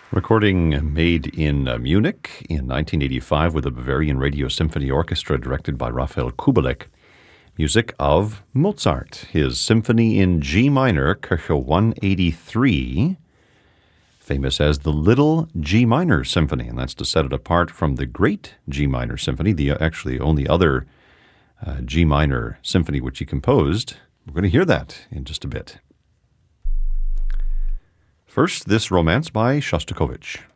Recording made in Munich in 1985 with the Bavarian Radio Symphony Orchestra directed by Rafael Kubelik. Music of Mozart, his Symphony in G minor, Kirche 183, famous as the Little G Minor Symphony, and that's to set it apart from the Great G Minor Symphony, the actually only other G minor symphony which he composed. We're going to hear that in just a bit. First, this romance by Shostakovich.